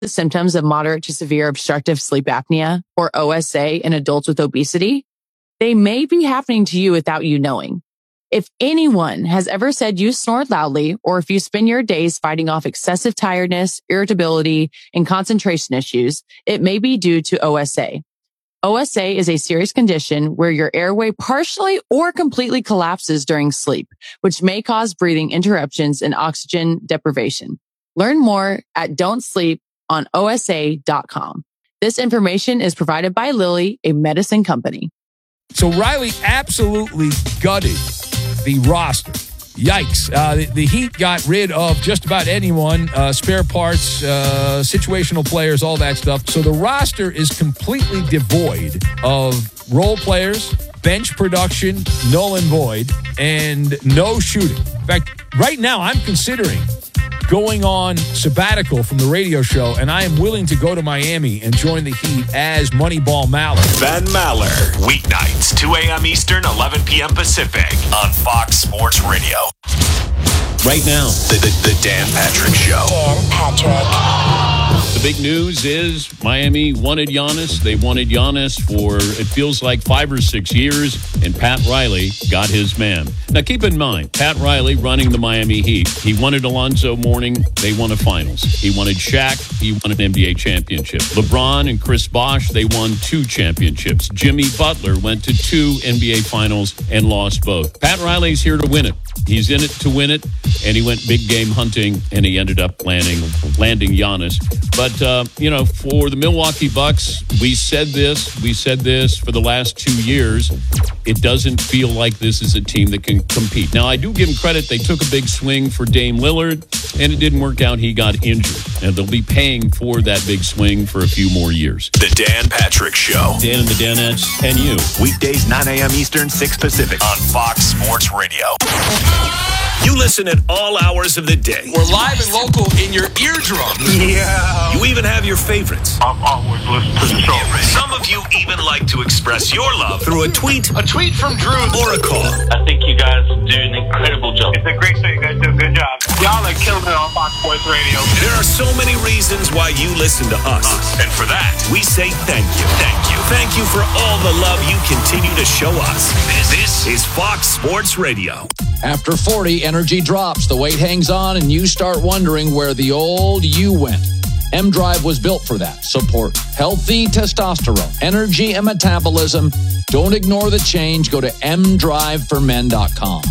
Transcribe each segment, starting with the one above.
the symptoms of moderate to severe obstructive sleep apnea, or OSA, in adults with obesity, they may be happening to you without you knowing. If anyone has ever said you snored loudly, or if you spend your days fighting off excessive tiredness, irritability, and concentration issues, it may be due to OSA. OSA is a serious condition where your airway partially or completely collapses during sleep, which may cause breathing interruptions and oxygen deprivation. Learn more at don'tsleeponosa.com. This information is provided by Lilly, a medicine company. So Riley absolutely gutted the roster. Yikes. The Heat got rid of just about anyone, spare parts, situational players, all that stuff. So the roster is completely devoid of role players, bench production, null and void, and no shooting. In fact, right now I'm considering going on sabbatical from the radio show, and I am willing to go to Miami and join the Heat as Moneyball Maller. Ben Maller, weeknights, 2 a.m. Eastern, 11 p.m. Pacific, on Fox Sports Radio. Right now, the Dan Patrick Show. Dan Patrick. The big news is Miami wanted Giannis. They wanted Giannis for, it feels like 5 or 6 years, and Pat Riley got his man. Now, keep in mind, Pat Riley running the Miami Heat. He wanted Alonzo Mourning. They won a finals. He wanted Shaq. He won an NBA championship. LeBron and Chris Bosh, they won 2 championships. Jimmy Butler went to 2 NBA finals and lost both. Pat Riley's here to win it. He's in it to win it, and he went big game hunting, and he ended up landing Giannis. But, for the Milwaukee Bucks, we said this for the last 2 years. It doesn't feel like this is a team that can compete. Now, I do give them credit. They took a big swing for Dame Lillard, and it didn't work out. He got injured, and they'll be paying for that big swing for a few more years. The Dan Patrick Show. Dan and the Danettes and you. Weekdays, 9 a.m. Eastern, 6 Pacific, on Fox Sports Radio. You listen at all hours of the day. We're live and local in your eardrum. Yeah. You even have your favorites. I've always listened to the show. Some of you even like to express your love through a tweet from Drew or a call. I think you guys do an incredible job. It's a great show. You guys do a good job. Y'all are killing it on Fox Sports Radio. There are so many reasons why you listen to us. And for that, we say thank you. Thank you. Thank you for all the love you continue to show us. This is Fox Sports Radio. After 40, energy drops, the weight hangs on, and you start wondering where the old you went. M-Drive was built for that. Support healthy testosterone, energy, and metabolism. Don't ignore the change. Go to mdriveformen.com.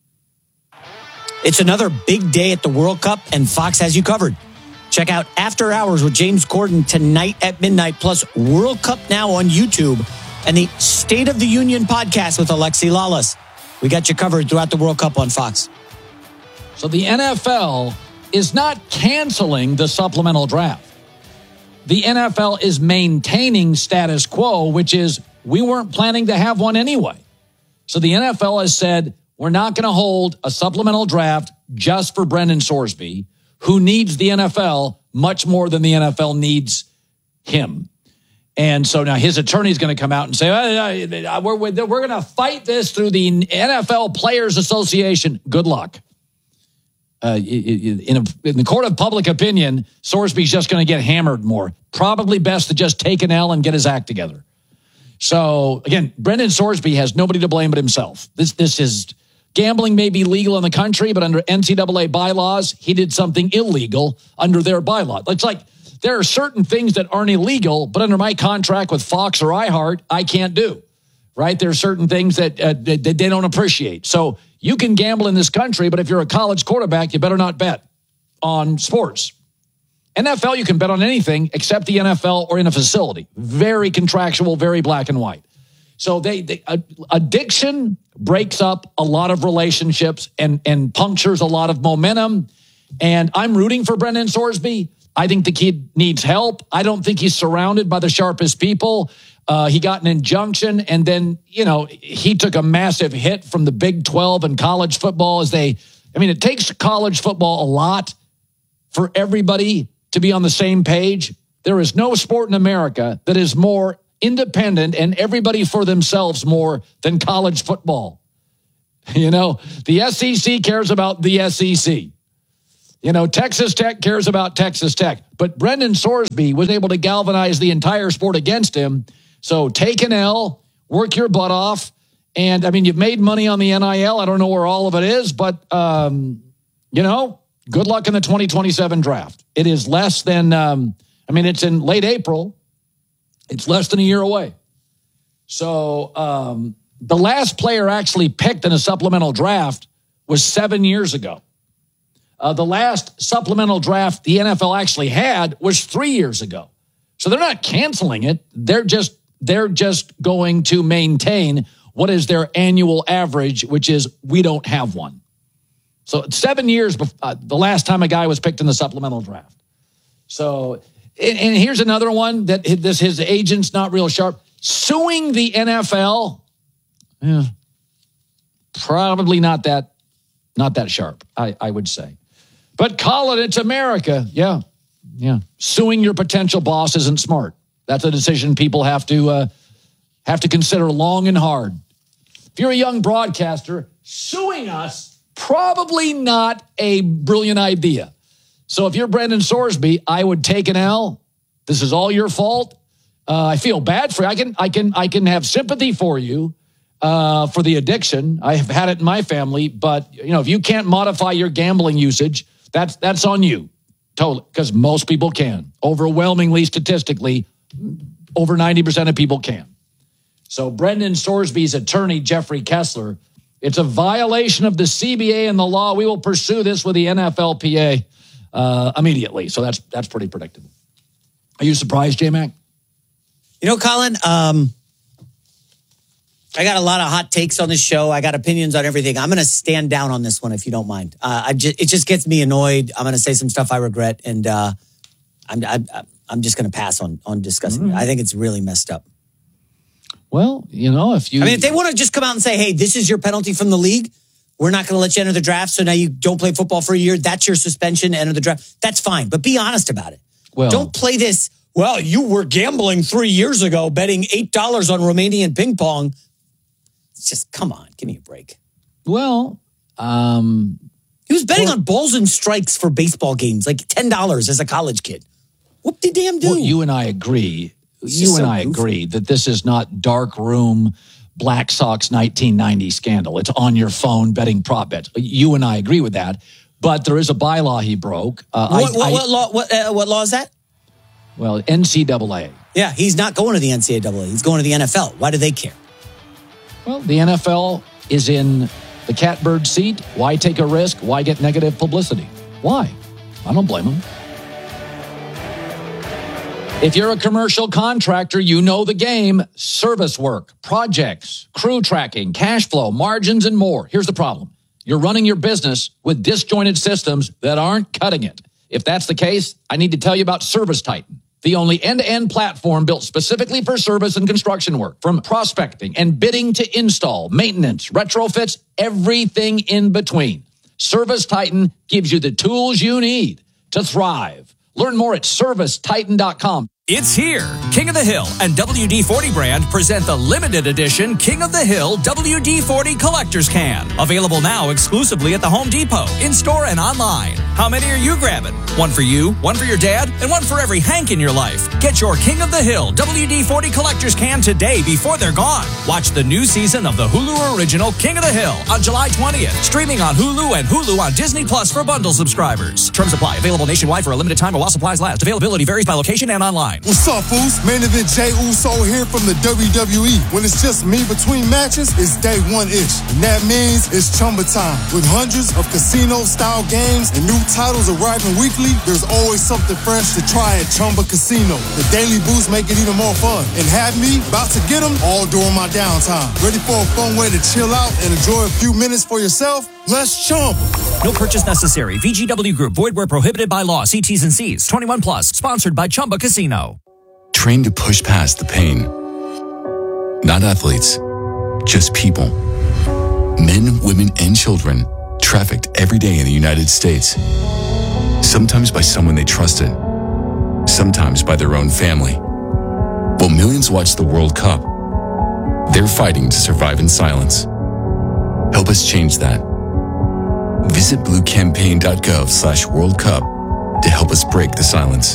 It's another big day at the World Cup, and Fox has you covered. Check out After Hours with James Corden tonight at midnight, plus World Cup Now on YouTube, and the State of the Union podcast with Alexi Lawless. We got you covered throughout the World Cup on Fox. So the NFL is not canceling the supplemental draft. The NFL is maintaining status quo, which is we weren't planning to have one anyway. So the NFL has said we're not going to hold a supplemental draft just for Brendan Sorsby, who needs the NFL much more than the NFL needs him. And so now his attorney is going to come out and say, we're going to fight this through the NFL Players Association. Good luck. In the court of public opinion, Sorsby's just going to get hammered more. Probably best to just take an L and get his act together. So, again, Brendan Sorsby has nobody to blame but himself. This is gambling may be legal in the country, but under NCAA bylaws, he did something illegal under their bylaw. It's like, there are certain things that aren't illegal, but under my contract with Fox or iHeart, I can't do, right? There are certain things that they don't appreciate. So you can gamble in this country, but if you're a college quarterback, you better not bet on sports. NFL, you can bet on anything except the NFL or in a facility. Very contractual, very black and white. So addiction breaks up a lot of relationships and punctures a lot of momentum. And I'm rooting for Brendan Sorsby. I think the kid needs help. I don't think he's surrounded by the sharpest people. He got an injunction, and then, he took a massive hit from the Big 12 and college football it takes college football a lot for everybody to be on the same page. There is no sport in America that is more independent and everybody for themselves more than college football. The SEC cares about the SEC. Texas Tech cares about Texas Tech, but Brendan Sorsby was able to galvanize the entire sport against him. So take an L, work your butt off. And I mean, you've made money on the NIL. I don't know where all of it is, but, good luck in the 2027 draft. It is less than, it's in late April. It's less than a year away. So the last player actually picked in a supplemental draft was 7 years ago. The last supplemental draft the NFL actually had was 3 years ago. So they're not canceling it. They're just going to maintain what is their annual average, which is we don't have one. So 7 years before, the last time a guy was picked in the supplemental draft. So, and here's another one that his agent's not real sharp. Suing the NFL, probably not that sharp, I would say. But call it, it's America. Yeah. Suing your potential boss isn't smart. That's a decision people have to consider long and hard. If you're a young broadcaster, suing us, probably not a brilliant idea. So if you're Brendan Sorsby, I would take an L. This is all your fault. I feel bad for you. I can have sympathy for you for the addiction. I have had it in my family, but if you can't modify your gambling usage, that's on you. Totally, because most people can. Overwhelmingly, statistically, over 90% of people can. So Brendan Sorsby's attorney, Jeffrey Kessler, it's a violation of the CBA and the law. We will pursue this with the NFLPA immediately. So that's pretty predictable. Are you surprised, J-Mac? Colin, I got a lot of hot takes on this show. I got opinions on everything. I'm going to stand down on this one if you don't mind. It just gets me annoyed. I'm going to say some stuff I regret, and I'm just going to pass on discussing it. I think it's really messed up. Well, if they want to just come out and say, hey, this is your penalty from the league, we're not going to let you enter the draft, so now you don't play football for a year, that's your suspension, enter the draft, that's fine. But be honest about it. Well, don't play this, well, you were gambling 3 years ago, betting $8 on Romanian ping pong. It's just, come on, give me a break. Well, he was betting on balls and strikes for baseball games, like $10 as a college kid. Whoop-de-damn do. Well, you and I agree. Agree that this is not dark room Black Sox 1990 scandal. It's on your phone betting prop bets. You and I agree with that. But there is a bylaw he broke. What law is that? Well, NCAA. Yeah, he's not going to the NCAA. He's going to the NFL. Why do they care? Well, the NFL is in the catbird seat. Why take a risk? Why get negative publicity? Why? I don't blame them. If you're a commercial contractor, you know the game. Service work, projects, crew tracking, cash flow, margins, and more. Here's the problem. You're running your business with disjointed systems that aren't cutting it. If that's the case, I need to tell you about Service Titan, the only end-to-end platform built specifically for service and construction work. From prospecting and bidding to install, maintenance, retrofits, everything in between. Service Titan gives you the tools you need to thrive. Learn more at ServiceTitan.com. It's here. King of the Hill and WD-40 brand present the limited edition King of the Hill WD-40 Collector's Can. Available now exclusively at the Home Depot, in-store and online. How many are you grabbing? One for you, one for your dad, and one for every Hank in your life. Get your King of the Hill WD-40 Collector's Can today before they're gone. Watch the new season of the Hulu original King of the Hill on July 20th. Streaming on Hulu and Hulu on Disney Plus for bundle subscribers. Terms apply. Available nationwide for a limited time while supplies last. Availability varies by location and online. What's up, fools? Main event Jey Uso here from the WWE. When it's just me between matches, it's day one-ish. And that means it's Chumba time. With hundreds of casino-style games and new titles arriving weekly, there's always something fresh to try at Chumba Casino. The daily boosts make it even more fun. And have me about to get them all during my downtime. Ready for a fun way to chill out and enjoy a few minutes for yourself? Let's Chumba. No purchase necessary. VGW Group. Void where prohibited by law. See T's and C's. 21 plus. Sponsored by Chumba Casino. Trained to push past the pain. Not athletes, just people. Men, women, and children trafficked every day in the United States. Sometimes by someone they trusted, sometimes by their own family. While millions watch the World Cup, they're fighting to survive in silence. Help us change that. Visit bluecampaign.gov/World Cup to help us break the silence.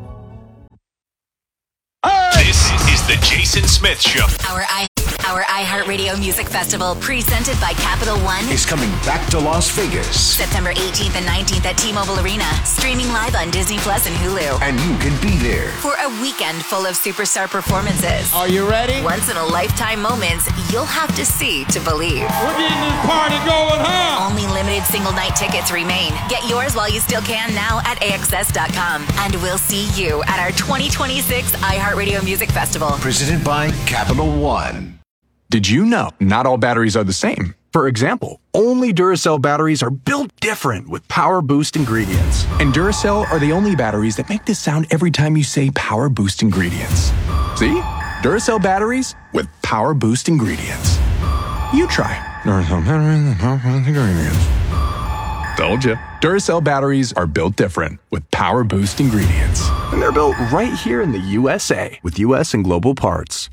This is the Jason Smith Show. Our iHeartRadio Music Festival, presented by Capital One, is coming back to Las Vegas. September 18th and 19th at T-Mobile Arena. Streaming live on Disney Plus and Hulu. And you can be there for a weekend full of superstar performances. Are you ready? Once-in-a-lifetime moments you'll have to see to believe. We're getting this party going, huh? Only limited single-night tickets remain. Get yours while you still can now at AXS.com. And we'll see you at our 2026 iHeartRadio Music Festival. Presented by Capital One. Did you know not all batteries are the same? For example, only Duracell batteries are built different with Power Boost ingredients. And Duracell are the only batteries that make this sound every time you say Power Boost ingredients. See? Duracell batteries with Power Boost ingredients. You try. Duracell batteries with Power Boost ingredients. Told you. Duracell batteries are built different with Power Boost ingredients. And they're built right here in the USA with US and global parts.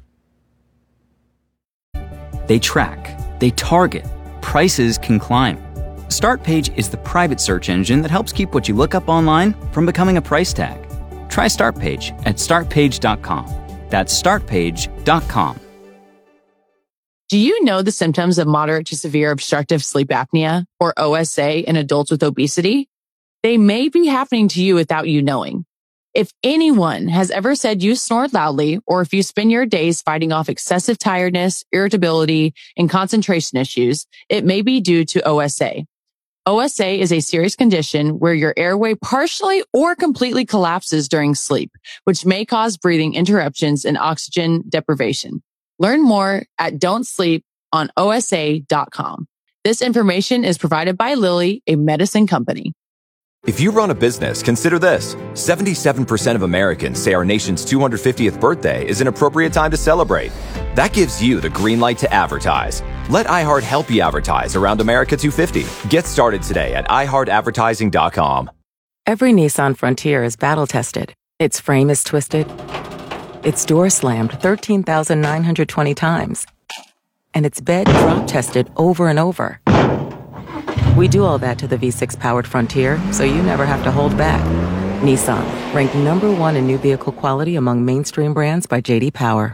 They track, they target, prices can climb. Startpage is the private search engine that helps keep what you look up online from becoming a price tag. Try Startpage at startpage.com. That's startpage.com. Do you know the symptoms of moderate to severe obstructive sleep apnea, or OSA, in adults with obesity? They may be happening to you without you knowing. If anyone has ever said you snored loudly, or if you spend your days fighting off excessive tiredness, irritability, and concentration issues, it may be due to OSA. OSA is a serious condition where your airway partially or completely collapses during sleep, which may cause breathing interruptions and oxygen deprivation. Learn more at don'tsleeponosa.com. This information is provided by Lilly, a medicine company. If you run a business, consider this. 77% of Americans say our nation's 250th birthday is an appropriate time to celebrate. That gives you the green light to advertise. Let iHeart help you advertise around America 250. Get started today at iHeartAdvertising.com. Every Nissan Frontier is battle-tested. Its frame is twisted. Its door slammed 13,920 times. And its bed drop-tested over and over. We do all that to the V6-powered Frontier, so you never have to hold back. Nissan, ranked number 1 in new vehicle quality among mainstream brands by J.D. Power.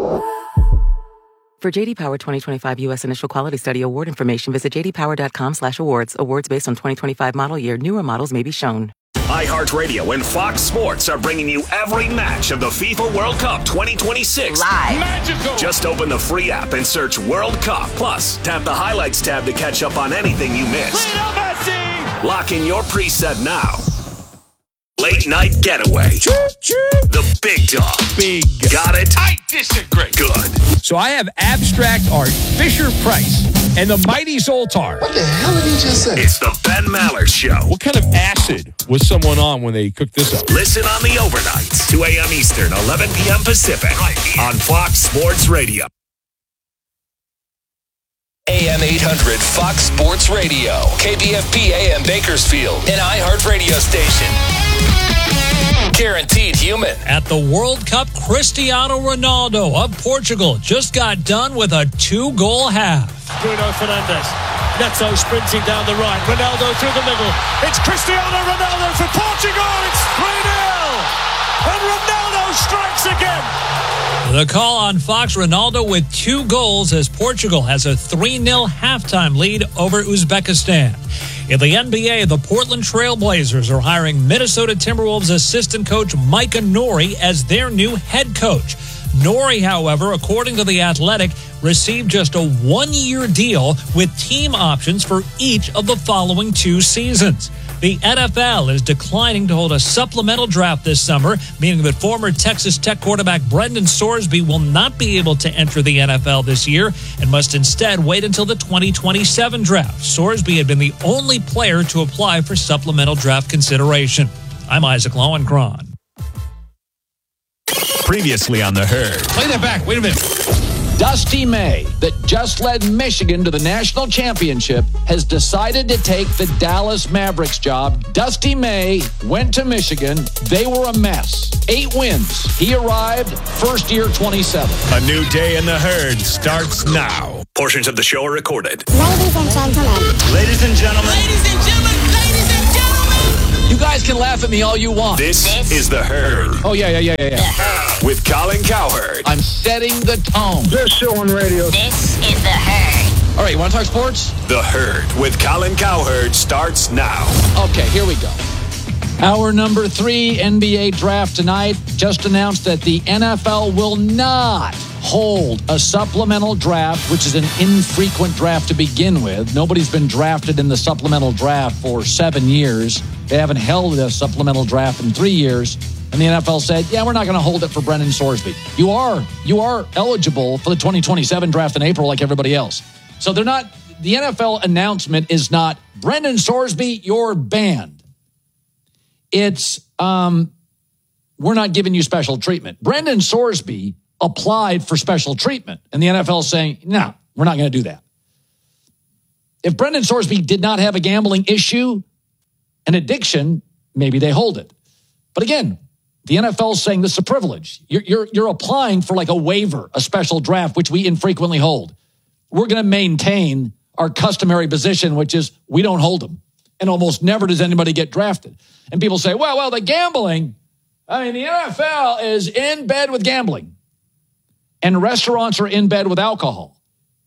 For J.D. Power 2025 U.S. Initial Quality Study Award information, visit jdpower.com/awards. Awards based on 2025 model year. Newer models may be shown. iHeartRadio and Fox Sports are bringing you every match of the FIFA World Cup 2026 live. Magical. Just open the free app and search World Cup. Plus, tap the highlights tab to catch up on anything you missed. Lock in your preset now. Late night getaway. The big dog. Big. Got it? I disagree. Good. So I have abstract art, Fisher-Price, and the mighty Zoltar. What the hell did he just say? It's the Ben Maller Show. What kind of acid was someone on when they cooked this up? Listen on the overnights, 2 a.m. Eastern, 11 p.m. Pacific, on Fox Sports Radio. AM 800 Fox Sports Radio, KBFP AM Bakersfield, an iHeart radio station. Guaranteed human. At the World Cup, Cristiano Ronaldo of Portugal just got done with a 2-goal half. Bruno Fernandes. Neto sprinting down the right. Ronaldo through the middle. It's Cristiano Ronaldo for Portugal. It's 3-0. And Ronaldo strikes again. The call on Fox, Ronaldo with 2 goals as Portugal has a 3-0 halftime lead over Uzbekistan. In the NBA, the Portland Trail Blazers are hiring Minnesota Timberwolves assistant coach Micah Nori as their new head coach. Nori, however, according to The Athletic, received just a 1-year deal with team options for each of the following 2 seasons. The NFL is declining to hold a supplemental draft this summer, meaning that former Texas Tech quarterback Brendan Sorsby will not be able to enter the NFL this year and must instead wait until the 2027 draft. Sorsby had been the only player to apply for supplemental draft consideration. I'm Isaac Lowenkron. Previously on The Herd. Play that back. Wait a minute. Dusty May, that just led Michigan to the national championship, has decided to take the Dallas Mavericks job. Dusty May went to Michigan. They were a mess. 8 wins. He arrived first year 27. A new day in the herd starts now. Portions of the show are recorded. Ladies and gentlemen. Ladies and gentlemen. Ladies and gentlemen. Ladies and gentlemen. You guys can laugh at me all you want. This is The Herd. Oh, yeah. With Colin Cowherd. I'm setting the tone. Best show on radio. This is The Herd. All right, you want to talk sports? The Herd with Colin Cowherd starts now. Okay, here we go. Our number 3 NBA draft tonight just announced that the NFL will not hold a supplemental draft, which is an infrequent draft to begin with. Nobody's been drafted in the supplemental draft for 7 years. They haven't held a supplemental draft in 3 years. And the NFL said, yeah, we're not going to hold it for Brendan Sorsby. You are eligible for the 2027 draft in April like everybody else. So they're not, the NFL announcement is not, Brendan Sorsby, you're banned. It's, we're not giving you special treatment. Brendan Sorsby applied for special treatment. And the NFL is saying, no, we're not going to do that. If Brendan Sorsby did not have a gambling issue, an addiction, maybe they hold it. But again, the NFL is saying this is a privilege. You're applying for like a waiver, a special draft, which we infrequently hold. We're going to maintain our customary position, which is we don't hold them. And almost never does anybody get drafted. And people say, well, the gambling, the NFL is in bed with gambling. And restaurants are in bed with alcohol.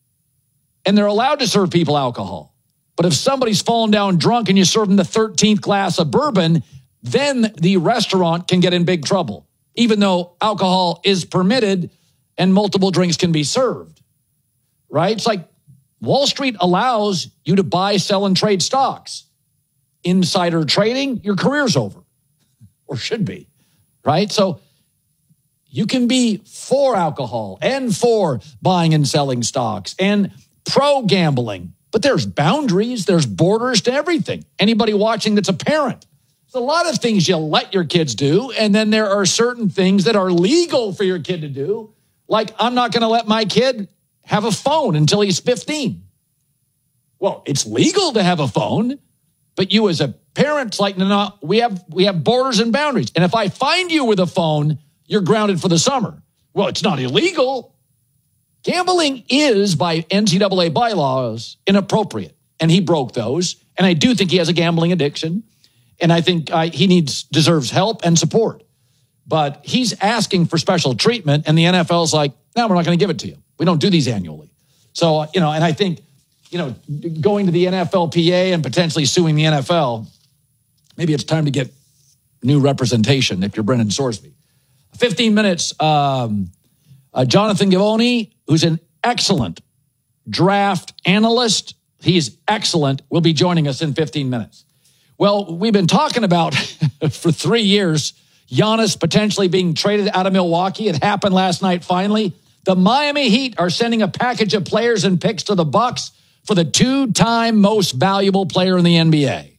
And they're allowed to serve people alcohol. But if somebody's fallen down drunk and you serve them the 13th glass of bourbon, then the restaurant can get in big trouble, even though alcohol is permitted and multiple drinks can be served, right? It's like Wall Street allows you to buy, sell, and trade stocks. Insider trading, your career's over, or should be, right? So you can be for alcohol and for buying and selling stocks and pro gambling, but there's boundaries, there's borders to everything. Anybody watching that's a parent, there's a lot of things you let your kids do, and then there are certain things that are legal for your kid to do. Like, I'm not going to let my kid have a phone until he's 15. Well, it's legal to have a phone, but you as a parent's like, no, we have borders and boundaries. And if I find you with a phone, you're grounded for the summer. Well, it's not illegal. Gambling is, by NCAA bylaws, inappropriate. And he broke those. And I do think he has a gambling addiction. And I think he deserves help and support. But he's asking for special treatment. And the NFL's like, no, we're not going to give it to you. We don't do these annually. So, and I think, going to the NFLPA and potentially suing the NFL, maybe it's time to get new representation if you're Brendan Sorsby. 15 minutes, Jonathan Givony, who's an excellent draft analyst. He's excellent. Will be joining us in 15 minutes. Well, we've been talking about for 3 years, Giannis potentially being traded out of Milwaukee. It happened last night, finally. The Miami Heat are sending a package of players and picks to the Bucks for the 2-time most valuable player in the NBA.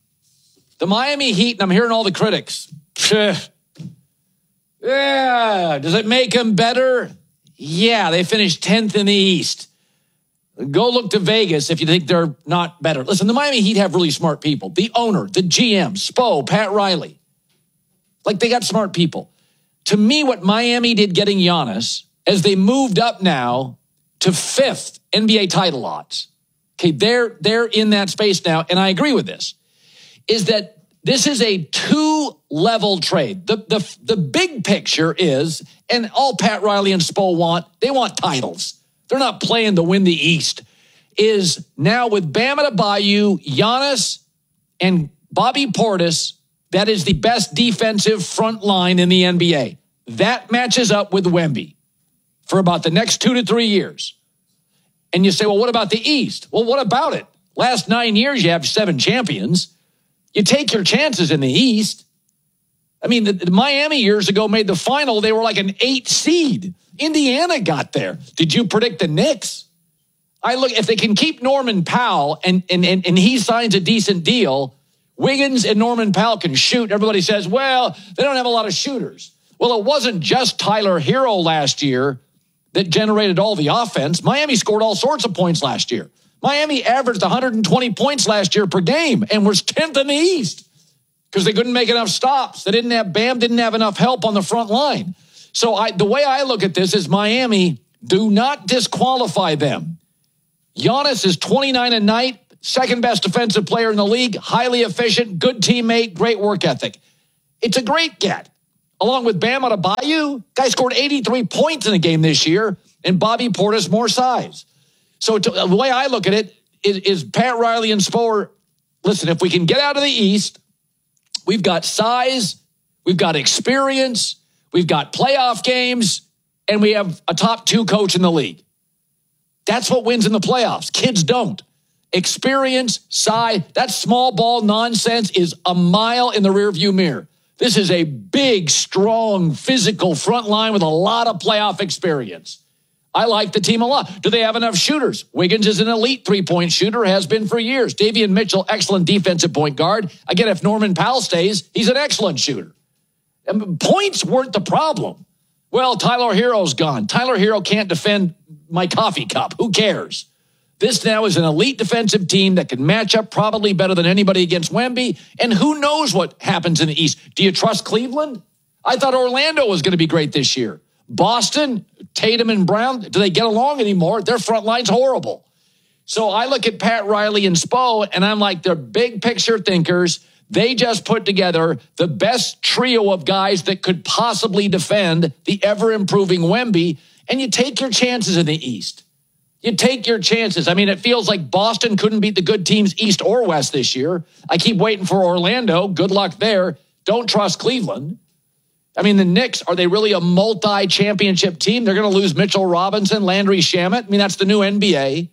The Miami Heat, and I'm hearing all the critics. Yeah, does it make them better? Yeah, they finished 10th in the East. Go look to Vegas if you think they're not better. Listen, the Miami Heat have really smart people. The owner, the GM, Spo, Pat Riley. Like, they got smart people. To me, what Miami did getting Giannis, as they moved up now to 5th NBA title odds, okay, they're in that space now, and I agree with this, is that this is a 2-level trade. The big picture is, and all Pat Riley and Spo want, they want titles. They're not playing to win the East. Is now with Bam Adebayo, Giannis, and Bobby Portis, that is the best defensive front line in the NBA. That matches up with Wemby for about the next 2 to 3 years. And you say, well, what about the East? Well, what about it? Last 9 years, you have 7 champions. You take your chances in the East. I mean, the Miami years ago made the final. They were like an 8 seed. Indiana got there. Did you predict the Knicks? If they can keep Norman Powell and he signs a decent deal, Wiggins and Norman Powell can shoot. Everybody says, well, they don't have a lot of shooters. Well, it wasn't just Tyler Hero last year that generated all the offense. Miami scored all sorts of points last year. Miami averaged 120 points last year per game and was 10th in the East because they couldn't make enough stops. They didn't have Bam, didn't have enough help on the front line. So the way I look at this is Miami, do not disqualify them. Giannis is 29 a night, second best defensive player in the league, highly efficient, good teammate, great work ethic. It's a great get. Along with Bam Adebayo, guy scored 83 points in a game this year, and Bobby Portis more size. So the way I look at it is Pat Riley and Spo. Listen, if we can get out of the East, we've got size, we've got experience, we've got playoff games, and we have a top 2 coach in the league. That's what wins in the playoffs. Kids don't. Experience, size, that small ball nonsense is a mile in the rearview mirror. This is a big, strong, physical front line with a lot of playoff experience. I like the team a lot. Do they have enough shooters? Wiggins is an elite three-point shooter, has been for years. Davion Mitchell, excellent defensive point guard. Again, if Norman Powell stays, he's an excellent shooter. And points weren't the problem. Well, Tyler Hero's gone. Tyler Hero can't defend my coffee cup. Who cares? This now is an elite defensive team that can match up probably better than anybody against Wemby. And who knows what happens in the East? Do you trust Cleveland? I thought Orlando was going to be great this year. Boston, Tatum and Brown, do they get along anymore? Their front line's horrible. So I look at Pat Riley and Spo, and I'm like, they're big picture thinkers. They just put together the best trio of guys that could possibly defend the ever-improving Wemby, and you take your chances in the East. You take your chances. I mean, it feels like Boston couldn't beat the good teams East or West this year. I keep waiting for Orlando. Good luck there. Don't trust Cleveland. I mean, the Knicks, are they really a multi-championship team? They're going to lose Mitchell Robinson, Landry Shamet. I mean, that's the new NBA.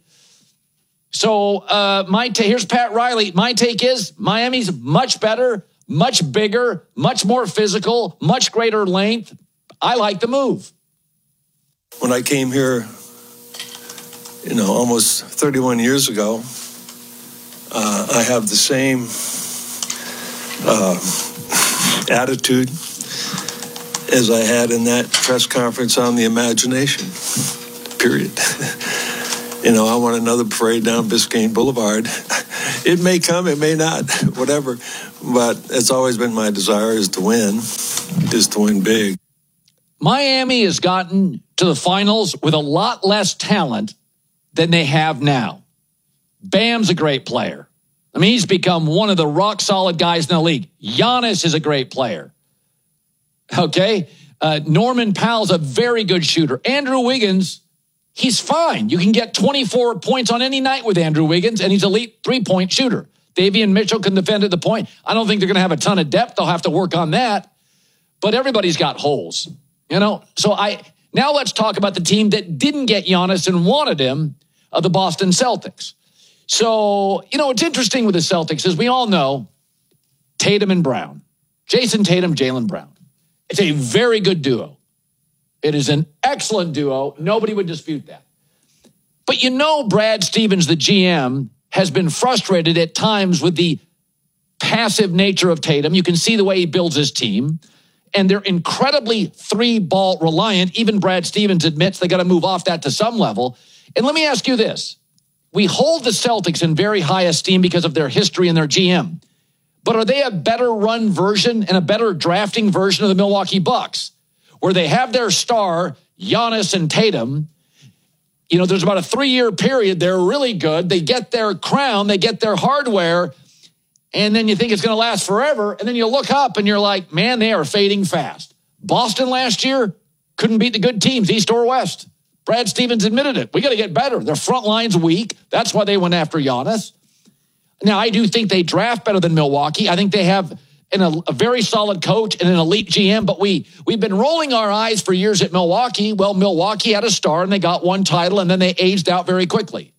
So here's Pat Riley. My take is Miami's much better, much bigger, much more physical, much greater length. I like the move. When I came here, almost 31 years ago, I have the same attitude as I had in that press conference on the imagination, period. I want another parade down Biscayne Boulevard. It may come, it may not, whatever. But it's always been my desire is to win big. Miami has gotten to the finals with a lot less talent than they have now. Bam's a great player. I mean, he's become one of the rock-solid guys in the league. Giannis is a great player. Okay? Norman Powell's a very good shooter. Andrew Wiggins, he's fine. You can get 24 points on any night with Andrew Wiggins, and he's an elite three-point shooter. Davion Mitchell can defend at the point. I don't think they're going to have a ton of depth. They'll have to work on that. But everybody's got holes, So now let's talk about the team that didn't get Giannis and wanted him, the Boston Celtics. So, what's interesting with the Celtics is we all know Tatum and Brown. Jason Tatum, Jaylen Brown. It's a very good duo. It is an excellent duo. Nobody would dispute that. But Brad Stevens, the GM, has been frustrated at times with the passive nature of Tatum. You can see the way he builds his team. And they're incredibly three-ball reliant. Even Brad Stevens admits they got to move off that to some level. And let me ask you this. We hold the Celtics in very high esteem because of their history and their GM. But are they a better run version and a better drafting version of the Milwaukee Bucks, where they have their star, Giannis and Tatum? There's about a 3-year period. They're really good. They get their crown. They get their hardware. And then you think it's going to last forever. And then you look up and you're like, man, they are fading fast. Boston last year couldn't beat the good teams, East or West. Brad Stevens admitted it. We got to get better. Their front line's weak. That's why they went after Giannis. Now, I do think they draft better than Milwaukee. I think they have a very solid coach and an elite GM, but we've been rolling our eyes for years at Milwaukee. Well, Milwaukee had a star and they got one title and then they aged out very quickly.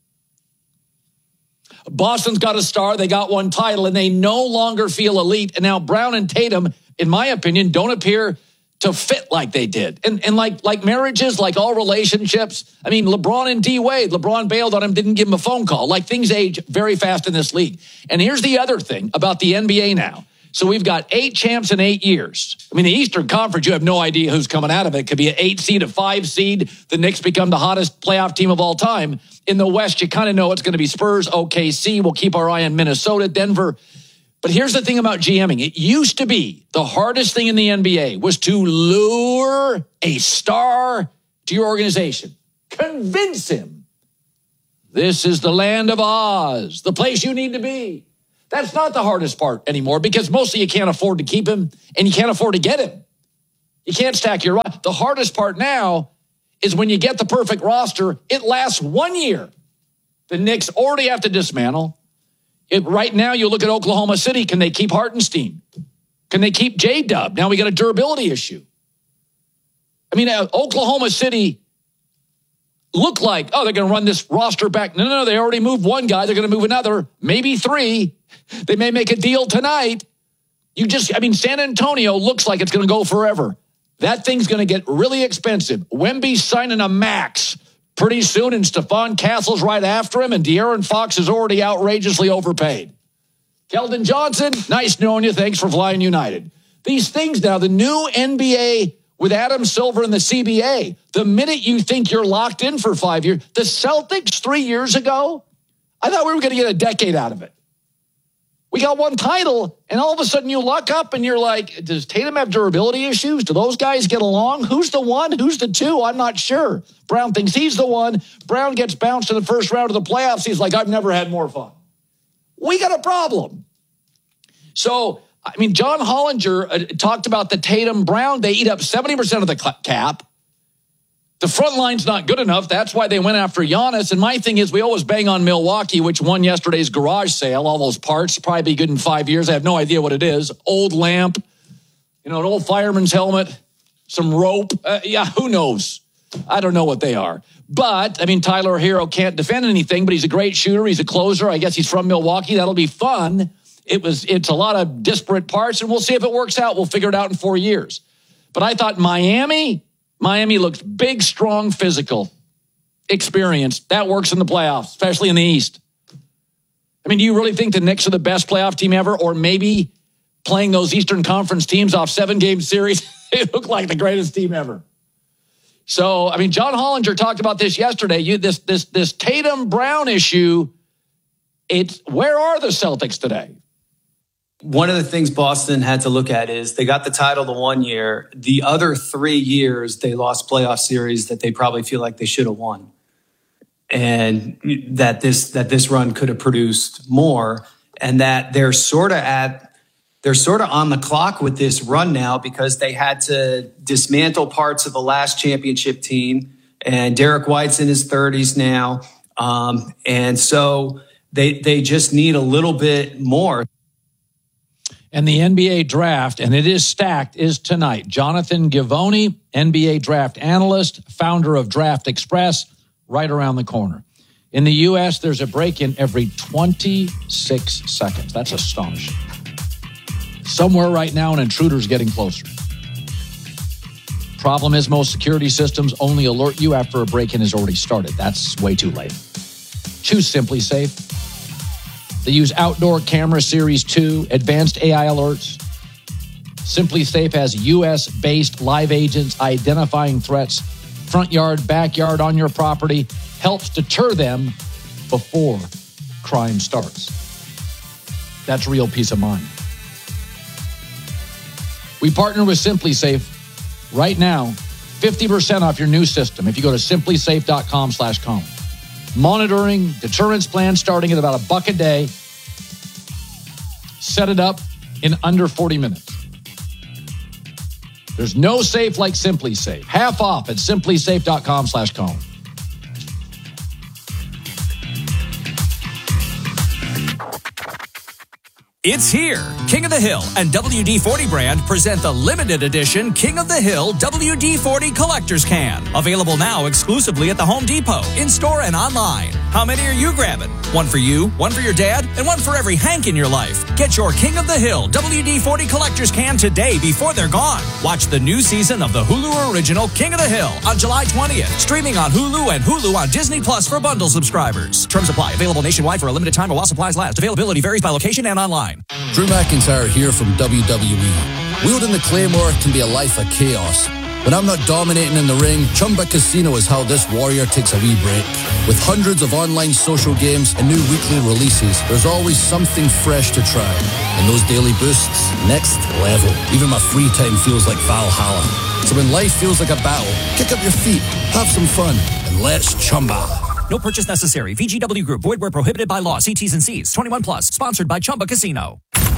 Boston's got a star, they got one title, and they no longer feel elite. And now Brown and Tatum, in my opinion, don't appear to fit like they did. And like marriages, like all relationships, I mean, LeBron and D-Wade, LeBron bailed on him, didn't give him a phone call. Like, things age very fast in this league. And here's the other thing about the NBA now. So we've got 8 champs in 8 years. I mean, the Eastern Conference, you have no idea who's coming out of it. It could be an 8 seed, a 5 seed. The Knicks become the hottest playoff team of all time. In the West, you kind of know it's going to be Spurs, OKC. We'll keep our eye on Minnesota, Denver. But here's the thing about GMing. It used to be the hardest thing in the NBA was to lure a star to your organization. Convince him this is the land of Oz, the place you need to be. That's not the hardest part anymore because mostly you can't afford to keep him and you can't afford to get him. You can't stack your roster. The hardest part now is when you get the perfect roster, it lasts 1 year. The Knicks already have to dismantle. Right now, you look at Oklahoma City. Can they keep Hartenstein? Can they keep J-Dub? Now we got a durability issue. I mean, Oklahoma City look like, they're going to run this roster back. No, they already moved one guy. They're going to move another, maybe 3. They may make a deal tonight. San Antonio looks like it's going to go forever. That thing's going to get really expensive. Wemby's signing a max pretty soon, and Stephon Castle's right after him, and De'Aaron Fox is already outrageously overpaid. Keldon Johnson, nice knowing you. Thanks for flying United. These things now, the new NBA with Adam Silver and the CBA, the minute you think you're locked in for 5 years, the Celtics 3 years ago, I thought we were going to get a decade out of it. We got 1 title, and all of a sudden you luck up and you're like, does Tatum have durability issues? Do those guys get along? Who's the 1? Who's the 2? I'm not sure. Brown thinks he's the 1. Brown gets bounced in the first round of the playoffs. He's like, I've never had more fun. We got a problem. So, John Hollinger talked about the Tatum Brown. They eat up 70% of the cap. The front line's not good enough. That's why they went after Giannis. And my thing is, we always bang on Milwaukee, which won yesterday's garage sale. All those parts, probably be good in 5 years. I have no idea what it is. Old lamp, an old fireman's helmet, some rope. Who knows? I don't know what they are. But, Tyler Hero can't defend anything, but he's a great shooter. He's a closer. I guess he's from Milwaukee. That'll be fun. It's a lot of disparate parts, and we'll see if it works out. We'll figure it out in 4 years. But I thought Miami looks big, strong, physical, experienced. That works in the playoffs, especially in the East. Do you really think the Knicks are the best playoff team ever? Or maybe playing those Eastern Conference teams off 7-game series, they look like the greatest team ever. So, John Hollinger talked about this yesterday. This Tatum Brown issue, where are the Celtics today? One of the things Boston had to look at is they got the title the 1 year. The other 3 years, they lost playoff series that they probably feel like they should have won. And that this run could have produced more. And that they're sort of on the clock with this run now because they had to dismantle parts of the last championship team. And Derek White's in his 30s now. And so they just need a little bit more. And the NBA draft, and it is stacked, is tonight. Jonathan Givony, NBA draft analyst, founder of Draft Express, right around the corner. In the U.S., there's a break-in every 26 seconds. That's astonishing. Somewhere right now, an intruder's getting closer. Problem is, most security systems only alert you after a break-in has already started. That's way too late. Choose Simply Safe. They use Outdoor Camera Series 2, advanced AI alerts. Simply Safe has U.S.-based live agents identifying threats, front yard, backyard, on your property, helps deter them before crime starts. That's real peace of mind. We partner with Simply Safe right now, 50% off your new system if you go to simplysafe.com/Colin. Monitoring, deterrence plan starting at about $1 a day. Set it up in under 40 minutes. There's no safe like Simply Safe. Half off at simplysafe.com/Colin. It's here. King of the Hill and WD-40 brand present the limited edition King of the Hill WD-40 Collector's Can. Available now exclusively at the Home Depot, in-store and online. How many are you grabbing? One for you, one for your dad, and one for every Hank in your life. Get your King of the Hill WD-40 Collector's Can today before they're gone. Watch the new season of the Hulu original King of the Hill on July 20th. Streaming on Hulu and Hulu on Disney Plus for bundle subscribers. Terms apply. Available nationwide for a limited time or while supplies last. Availability varies by location and online. Drew McIntyre here from WWE. Wielding the Claymore can be a life of chaos. When I'm not dominating in the ring, Chumba Casino is how this warrior takes a wee break. With hundreds of online social games and new weekly releases, there's always something fresh to try. And those daily boosts, next level. Even my free time feels like Valhalla. So when life feels like a battle, kick up your feet, have some fun, and let's Chumba. No purchase necessary. VGW Group. Void where prohibited by law. See T's and C's. 21 plus. Sponsored by Chumba Casino.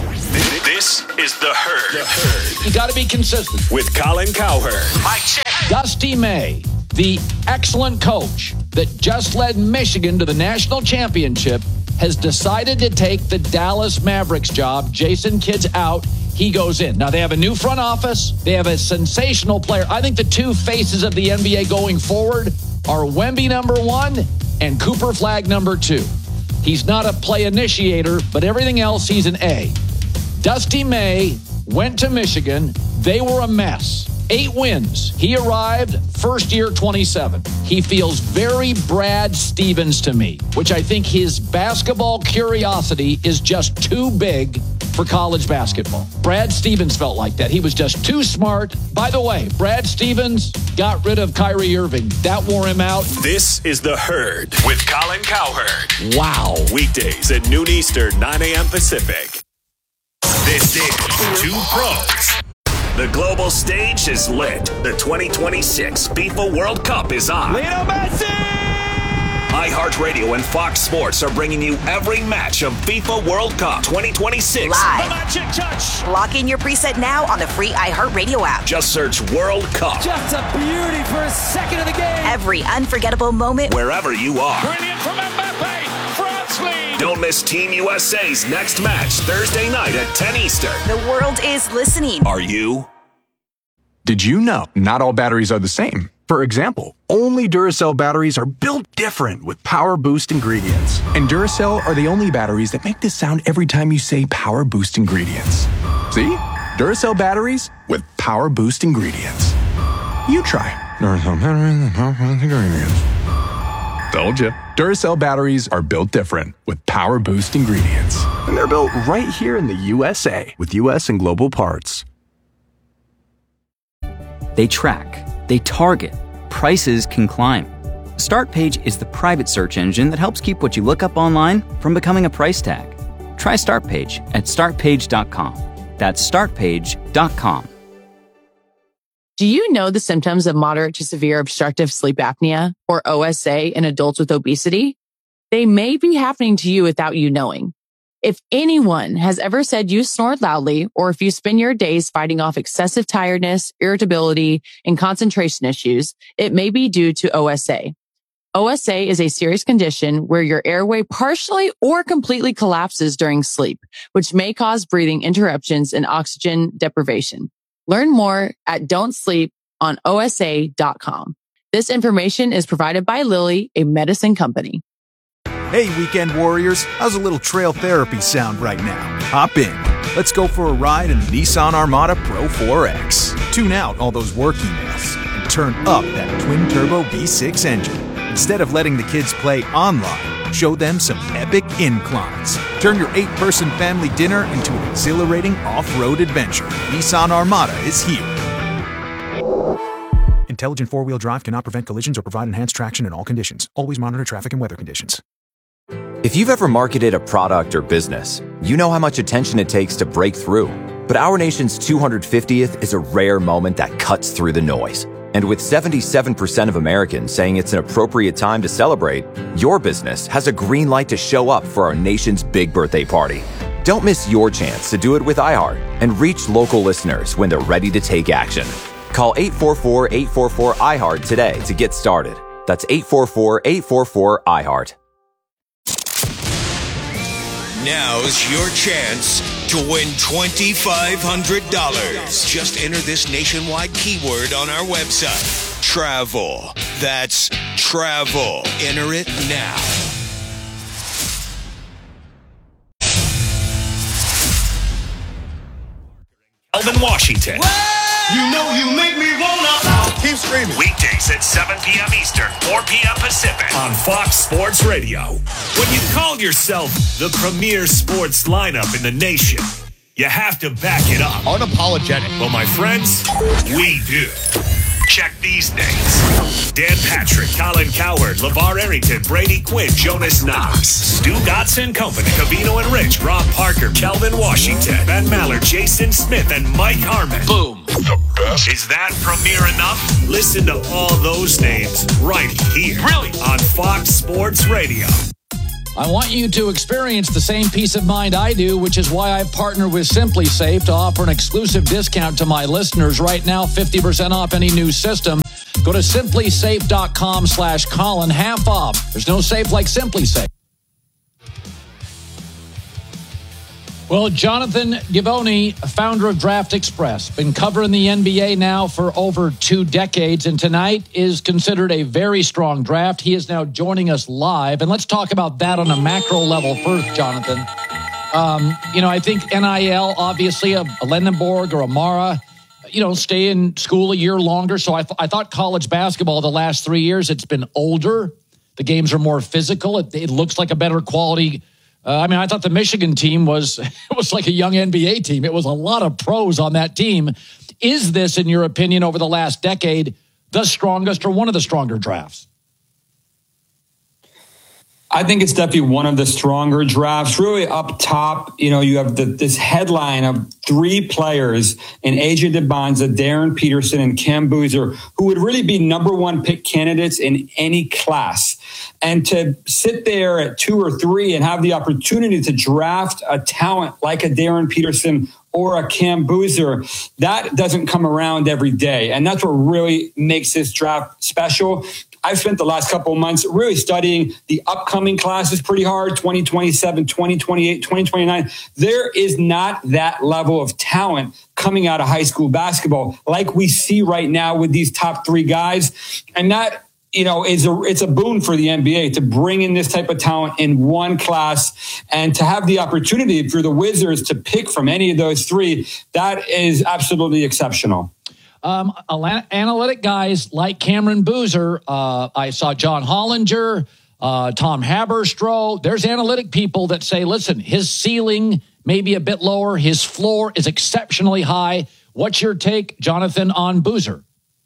This is The Herd. You got to be consistent. With Colin Cowherd. Mike check. Dusty May, the excellent coach that just led Michigan to the national championship, has decided to take the Dallas Mavericks job. Jason Kidd's out. He goes in. Now, they have a new front office. They have a sensational player. I think the two faces of the NBA going forward are Wemby #1 and Cooper Flagg #2. He's not a play initiator, but everything else, he's an A. Dusty May went to Michigan. They were a mess. 8 wins. He arrived, first year, 27. He feels very Brad Stevens to me, which I think his basketball curiosity is just too big for college basketball. Brad Stevens felt like that. He was just too smart. By the way, Brad Stevens got rid of Kyrie Irving. That wore him out. This is The Herd with Colin Cowherd. Wow. Weekdays at noon Eastern, 9 a.m. Pacific. This is Two Pros. The global stage is lit. The 2026 FIFA World Cup is on. Lionel Messi! iHeartRadio and Fox Sports are bringing you every match of FIFA World Cup 2026. Live. The magic touch. Lock in your preset now on the free iHeartRadio app. Just search World Cup. Just a beauty for a second of the game. Every unforgettable moment. Wherever you are. Brilliant from Mbappe. France lead. Don't miss Team USA's next match Thursday night at 10 Eastern. The world is listening. Are you? Did you know not all batteries are the same? For example, only Duracell batteries are built different with Power Boost ingredients. And Duracell are the only batteries that make this sound every time you say Power Boost ingredients. See? Duracell batteries with Power Boost ingredients. You try. Duracell batteries with Power Boost ingredients. Told you. Duracell batteries are built different with Power Boost ingredients. And they're built right here in the USA with US and global parts. They track, they target, prices can climb. StartPage is the private search engine that helps keep what you look up online from becoming a price tag. Try StartPage at startpage.com. That's startpage.com. Do you know the symptoms of moderate to severe obstructive sleep apnea, or OSA, in adults with obesity? They may be happening to you without you knowing. If anyone has ever said you snored loudly, or if you spend your days fighting off excessive tiredness, irritability, and concentration issues, it may be due to OSA. OSA is a serious condition where your airway partially or completely collapses during sleep, which may cause breathing interruptions and oxygen deprivation. Learn more at don'tsleeponosa.com. This information is provided by Lilly, a medicine company. Hey, weekend warriors, how's a little trail therapy sound right now? Hop in. Let's go for a ride in the Nissan Armada Pro 4X. Tune out all those work emails and turn up that twin-turbo V6 engine. Instead of letting the kids play online, show them some epic inclines. Turn your 8-person family dinner into an exhilarating off-road adventure. Nissan Armada is here. Intelligent four-wheel drive cannot prevent collisions or provide enhanced traction in all conditions. Always monitor traffic and weather conditions. If you've ever marketed a product or business, you know how much attention it takes to break through. But our nation's 250th is a rare moment that cuts through the noise. And with 77% of Americans saying it's an appropriate time to celebrate, your business has a green light to show up for our nation's big birthday party. Don't miss your chance to do it with iHeart and reach local listeners when they're ready to take action. Call 844-844-iHeart today to get started. That's 844-844-iHeart. Now's your chance to win $2,500. Just enter this nationwide keyword on our website. Travel. That's travel. Enter it now. Kelvin Washington. You know you make me wanna keep screaming. Weekdays at 7 p.m. Eastern, 4 p.m. Pacific on Fox Sports Radio. When you call yourself the premier sports lineup in the nation, you have to back it up. Unapologetic. Well, my friends, we do. Check these names. Dan Patrick, Colin Cowherd, LeVar Arrington, Brady Quinn, Jonas Knox, Stu Dotson Company, Cavino and Rich, Rob Parker, Kelvin Washington, Ben Mallard, Jason Smith, and Mike Harmon. Boom. The best. Is that premier enough? Listen to all those names right here. Really? On Fox Sports Radio. I want you to experience the same peace of mind I do, which is why I've partnered with SimpliSafe to offer an exclusive discount to my listeners right now, 50% off any new system. Go to simplysafe.com/Colin, half off. There's no safe like SimpliSafe. Well, Jonathan Givony, founder of Draft Express, been covering the NBA now for over 2 decades, and tonight is considered a very strong draft. He is now joining us live, and let's talk about that on a macro level first, Jonathan. I think NIL, obviously, a Lendenborg or a Mara, stay in school a year longer. So I thought college basketball the last 3 years, it's been older. The games are more physical. It looks like a better quality. I thought the Michigan team was like a young NBA team. It was a lot of pros on that team. Is this, in your opinion, over the last decade, the strongest or one of the stronger drafts? I think it's definitely one of the stronger drafts. Really up top, you have this headline of 3 players in AJ DeBonza, Darren Peterson, and Cam Boozer, who would really be number 1 pick candidates in any class. And to sit there at 2 or 3 and have the opportunity to draft a talent like a Darren Peterson or a Cam Boozer, that doesn't come around every day. And that's what really makes this draft special. I've spent the last couple of months really studying the upcoming classes pretty hard, 2027, 2028, 2029. There is not that level of talent coming out of high school basketball like we see right now with these top 3 guys. And that, it's a boon for the NBA to bring in this type of talent in one class and to have the opportunity for the Wizards to pick from any of those 3. That is absolutely exceptional. Analytic guys like Cameron Boozer, I saw John Hollinger, Tom Haberstroh. There's analytic people that say, listen, his ceiling may be a bit lower. His floor is exceptionally high. What's your take, Jonathan, on Boozer?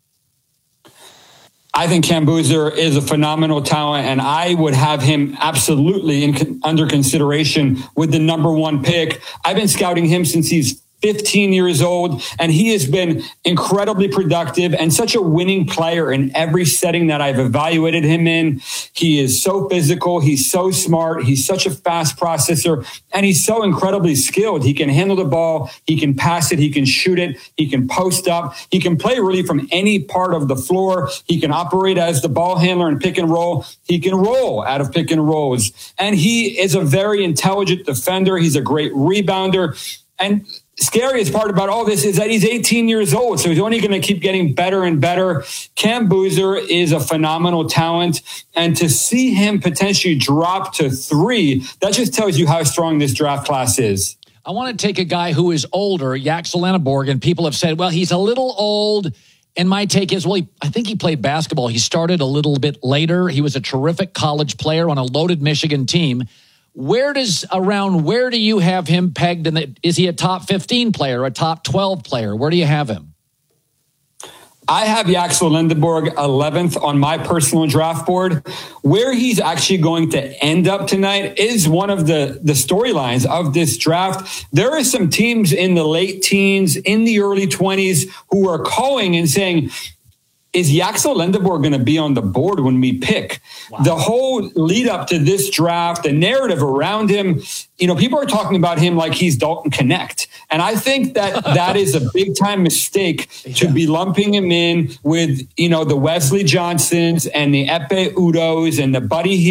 I think Cam Boozer is a phenomenal talent, and I would have him absolutely under consideration with the number 1 pick. I've been scouting him since he's 15 years old, and he has been incredibly productive and such a winning player in every setting that I've evaluated him in. He is so physical. He's so smart. He's such a fast processor, and he's so incredibly skilled. He can handle the ball. He can pass it. He can shoot it. He can post up. He can play really from any part of the floor. He can operate as the ball handler in pick and roll. He can roll out of pick and rolls, and he is a very intelligent defender. He's a great rebounder, and scariest part about all this is that he's 18 years old, so he's only going to keep getting better and better. Cam Boozer is a phenomenal talent, and to see him potentially drop to 3, that just tells you how strong this draft class is. I want to take a guy who is older, Yaxel Lenneborg, and people have said, well, he's a little old. And my take is, well, I think he played basketball. He started a little bit later. He was a terrific college player on a loaded Michigan team. Where do you have him pegged? Is he a top 15 player, a top 12 player? Where do you have him? I have Yaxel Lendeborg 11th on my personal draft board. Where he's actually going to end up tonight is one of the storylines of this draft. There are some teams in the late teens, in the early 20s, who are calling and saying, is Yaxel Lendeborg going to be on the board when we pick? Wow. The whole lead up to this draft, the narrative around him, people are talking about him like he's Dalton Connect. And I think that is a big time mistake to be lumping him in with, the Wesley Johnsons and the Epe Udos and the Buddy Hields.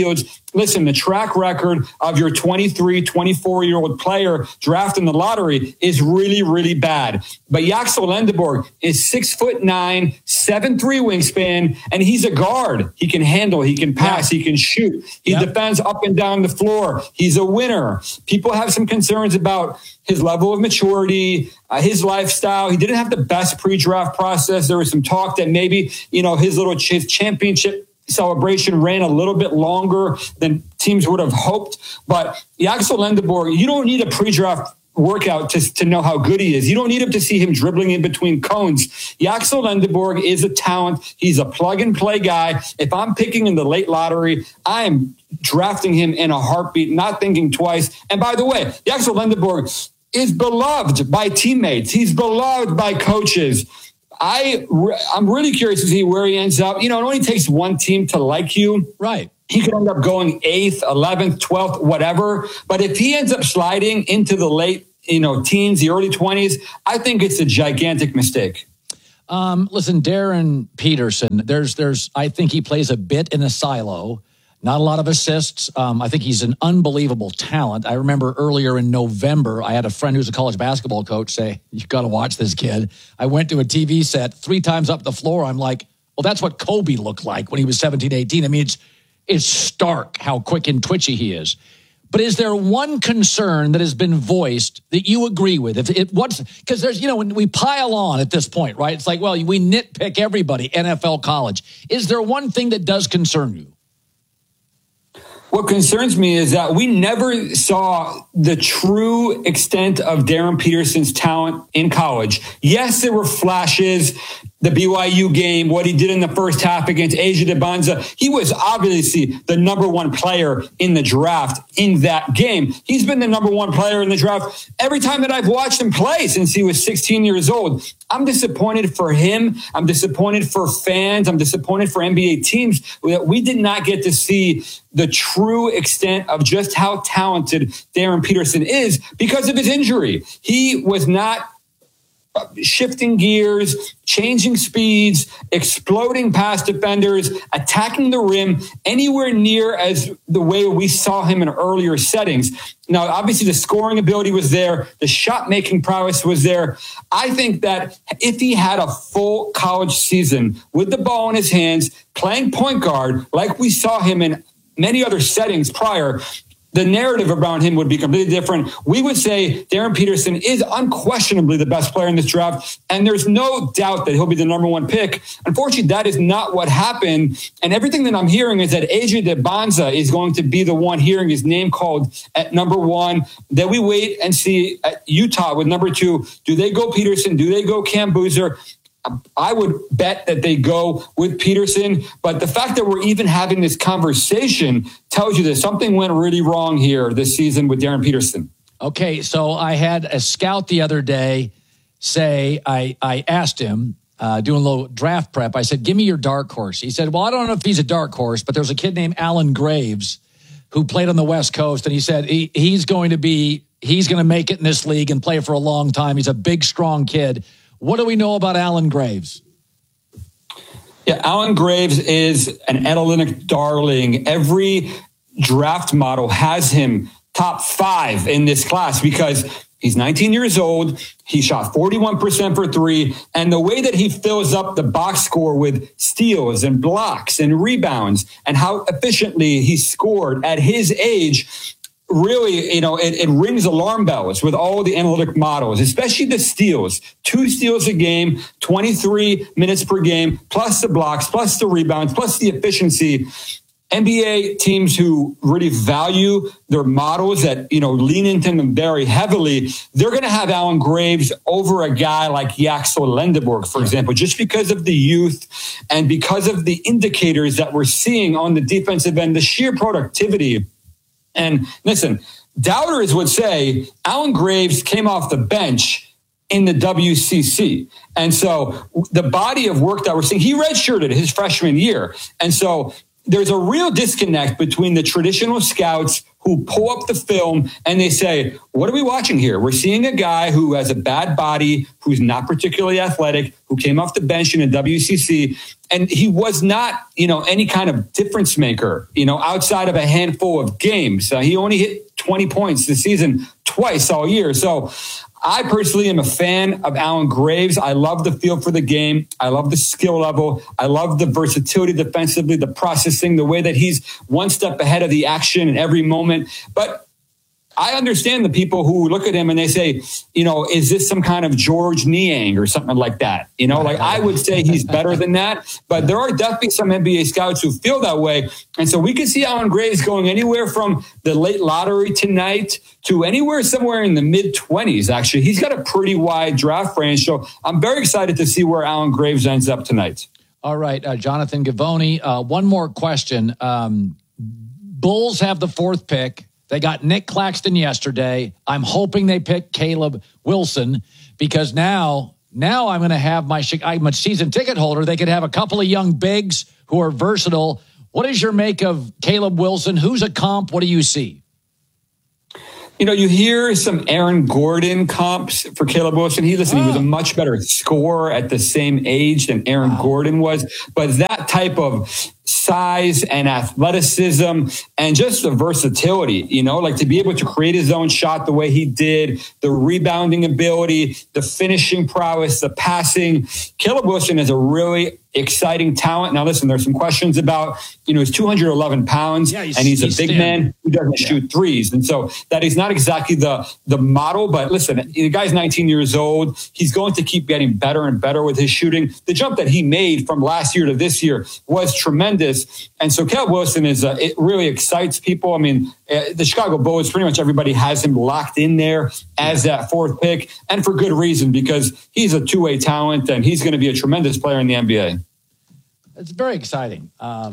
listen, the track record of your 23, 24-year-old player drafted in the lottery is really, really bad. But Yaxel Lendeborg is 6'9", 7'3" wingspan, and he's a guard. He can handle, he can pass, he can shoot. He defends up and down the floor. He's a winner. People have some concerns about his level of maturity, his lifestyle. He didn't have the best pre-draft process. There was some talk that maybe, his championship celebration ran a little bit longer than teams would have hoped. But Yaxel Lendeborg, you don't need a pre-draft workout to know how good he is. You don't need him to see him dribbling in between cones. Yaxel Lendeborg is a talent. He's a plug-and-play guy. If I'm picking in the late lottery, I am drafting him in a heartbeat, not thinking twice. And by the way, Yaxel Lendeborg is beloved by teammates. He's beloved by coaches. I'm really curious to see where he ends up. It only takes one team to like you. Right. He could end up going 8th, 11th, 12th, whatever. But if he ends up sliding into the late, teens, the early 20s, I think it's a gigantic mistake. Listen, Darren Peterson, I think he plays a bit in a silo. Not a lot of assists. I think he's an unbelievable talent. I remember earlier in November, I had a friend who's a college basketball coach say, "You've got to watch this kid." I went to a TV set 3 times up the floor. I'm like, well, that's what Kobe looked like when he was 17, 18. I mean, it's stark how quick and twitchy he is. But is there one concern that has been voiced that you agree with? Because there's, when we pile on at this point, right? It's like, well, we nitpick everybody, NFL, college. Is there one thing that does concern you? What concerns me is that we never saw the true extent of Darren Peterson's talent in college. Yes, there were flashes. The BYU game, what he did in the first half against Asia Debonza. He was obviously the number one player in the draft in that game. He's been the number one player in the draft every time that I've watched him play since he was 16 years old. I'm disappointed for him. I'm disappointed for fans. I'm disappointed for NBA teams that we did not get to see the true extent of just how talented Darren Peterson is because of his injury. He was not shifting gears, changing speeds, exploding past defenders, attacking the rim anywhere near as the way we saw him in earlier settings. Now, obviously, the scoring ability was there. The shot-making prowess was there. I think that if he had a full college season with the ball in his hands, playing point guard like we saw him in many other settings prior, the narrative around him would be completely different. We would say Darren Peterson is unquestionably the best player in this draft, and there's no doubt that he'll be the number one pick. Unfortunately, that is not what happened. And everything that I'm hearing is that Asia Debonza is going to be the one hearing his name called at number one. Then we wait and see at Utah with number 2. Do they go Peterson? Do they go Cam Boozer? I would bet that they go with Peterson, but the fact that we're even having this conversation tells you that something went really wrong here this season with Darren Peterson. Okay, so I had a scout the other day say, I asked him, doing a little draft prep, I said, give me your dark horse. He said, well, I don't know if he's a dark horse, but there's a kid named Alan Graves who played on the West Coast, and he said he's going to make it in this league and play for a long time. He's a big, strong kid. What do we know about Alan Graves? Yeah, Alan Graves is an analytic darling. Every draft model has him top 5 in this class because he's 19 years old. He shot 41% for 3. And the way that he fills up the box score with steals and blocks and rebounds and how efficiently he scored at his age, really, it rings alarm bells with all the analytic models, especially the steals. 2 steals a game, 23 minutes per game, plus the blocks, plus the rebounds, plus the efficiency. NBA teams who really value their models that, lean into them very heavily, they're going to have Alan Graves over a guy like Yaxel Lendeborg, for example, just because of the youth and because of the indicators that we're seeing on the defensive end, the sheer productivity. And listen, doubters would say Alan Graves came off the bench in the WCC. And so the body of work that we're seeing, he redshirted his freshman year. And so there's a real disconnect between the traditional scouts who pull up the film and they say, what are we watching here? We're seeing a guy who has a bad body, who's not particularly athletic, who came off the bench in a WCC. And he was not, any kind of difference maker, outside of a handful of games. He only hit 20 points this season twice all year. So I personally am a fan of Alan Graves. I love the feel for the game. I love the skill level. I love the versatility defensively, the processing, the way that he's one step ahead of the action in every moment. But I understand the people who look at him and they say, is this some kind of George Niang or something like that? I would say he's better than that. But there are definitely some NBA scouts who feel that way. And so we could see Alan Graves going anywhere from the late lottery tonight to anywhere somewhere in the mid-20s, actually. He's got a pretty wide draft range. So I'm very excited to see where Alan Graves ends up tonight. All right, Jonathan Givony, one more question. Bulls have the 4th pick. They got Nick Claxton yesterday. I'm hoping they pick Caleb Wilson because now I'm going to have I'm a season ticket holder. They could have a couple of young bigs who are versatile. What is your make of Caleb Wilson? Who's a comp? What do you see? You hear some Aaron Gordon comps for Caleb Wilson. He was a much better scorer at the same age than Aaron Gordon was. But that type of size and athleticism and just the versatility, to be able to create his own shot the way he did, the rebounding ability, the finishing prowess, the passing. Caleb Wilson is a really exciting talent. Now, listen, there's some questions about, he's 211 pounds and he's a big man who doesn't shoot threes. And so that is not exactly the model. But listen, the guy's 19 years old. He's going to keep getting better and better with his shooting. The jump that he made from last year to this year was tremendous. And so Caleb Wilson it really excites people. I mean, the Chicago Bulls, pretty much everybody has him locked in there as that 4th pick, and for good reason, because he's a two-way talent and he's going to be a tremendous player in the NBA. It's very exciting. So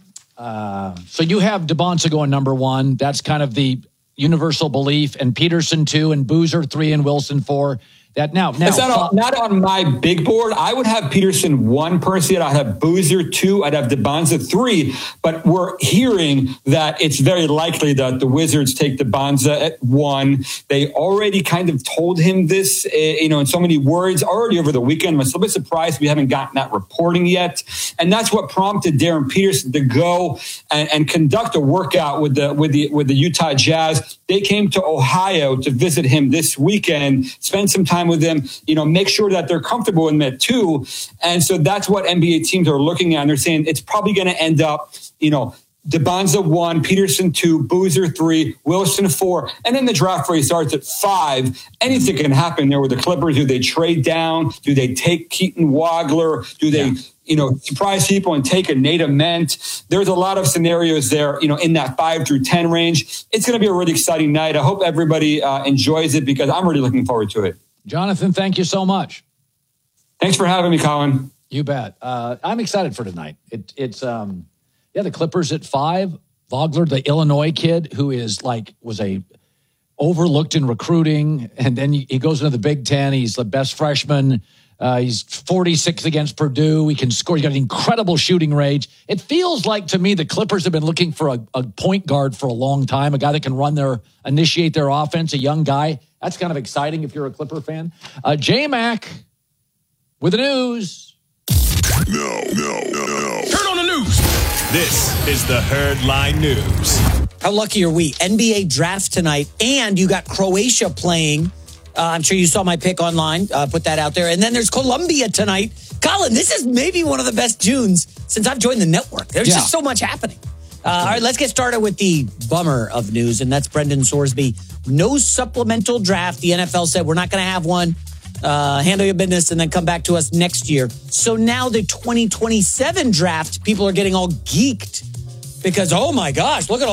you have DeBonza going number 1. That's kind of the universal belief, and Peterson 2, and Boozer 3, and Wilson 4. That now it's not on my big board. I would have Peterson 1 personally. I'd have Boozer 2. I'd have DeBonza 3. But we're hearing that it's very likely that the Wizards take DeBonza at 1. They already kind of told him this, in so many words already over the weekend. I'm a little bit surprised we haven't gotten that reporting yet. And that's what prompted Darren Peterson to go and conduct a workout with the Utah Jazz. They came to Ohio to visit him this weekend, spend some time with them, make sure that they're comfortable in that too. And so that's what NBA teams are looking at. And they're saying it's probably going to end up, DeBonza 1, Peterson 2, Boozer 3, Wilson 4. And then the draft race starts at 5. Anything can happen there with the Clippers. Do they trade down? Do they take Keaton Wagler? Do they, surprise people and take a Nate Ament? There's a lot of scenarios there, in that 5 through 10 range. It's going to be a really exciting night. I hope everybody enjoys it because I'm really looking forward to it. Jonathan, thank you so much. Thanks for having me, Colin. You bet. I'm excited for tonight. It's the Clippers at 5. Vogler, the Illinois kid who was overlooked in recruiting, and then he goes into the Big Ten. He's the best freshman. He's 46 against Purdue. He can score. He's got an incredible shooting range. It feels like to me the Clippers have been looking for a point guard for a long time, a guy that can initiate their offense, a young guy. That's kind of exciting if you're a Clipper fan. J-Mac with the news. No. Turn on the news. This is the Herdline News. How lucky are we? NBA draft tonight, and you got Croatia playing. I'm sure you saw my pick online. Put that out there. And then there's Colombia tonight. Colin, this is maybe one of the best Junes since I've joined the network. There's just so much happening. All right, let's get started with the bummer of news, and that's Brendan Sorsby. No supplemental draft. The NFL said we're not going to have one. Handle your business and then come back to us next year. So now the 2027 draft, people are getting all geeked because, oh my gosh, look